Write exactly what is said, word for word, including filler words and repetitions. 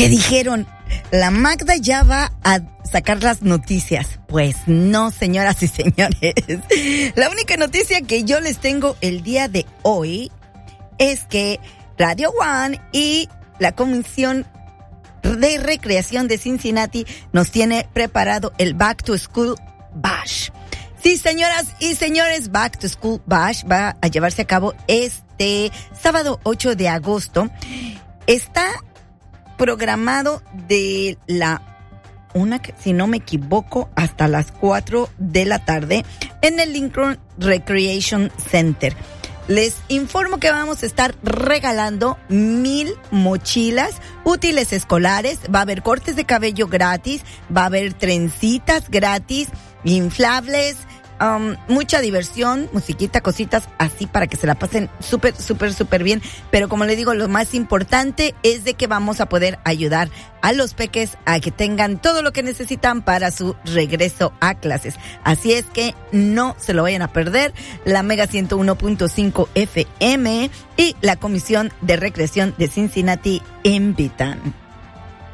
que dijeron, la Magda ya va a sacar las noticias. Pues no, señoras y señores. La única noticia que yo les tengo el día de hoy es que Radio One y la Comisión de Recreación de Cincinnati nos tiene preparado el Back to School Bash. Sí, señoras y señores, Back to School Bash va a llevarse a cabo este sábado ocho de agosto. Está programado de la una, si no me equivoco, hasta las cuatro de la tarde en el Lincoln Recreation Center. Les informo que vamos a estar regalando mil mochilas, útiles escolares, va a haber cortes de cabello gratis, va a haber trencitas gratis, inflables, um, mucha diversión, musiquita, cositas así para que se la pasen súper, súper, súper bien. Pero como les digo, lo más importante es de que vamos a poder ayudar a los peques a que tengan todo lo que necesitan para su regreso a clases. Así es que no se lo vayan a perder. La Mega ciento uno punto cinco F M y la Comisión de Recreación de Cincinnati invitan.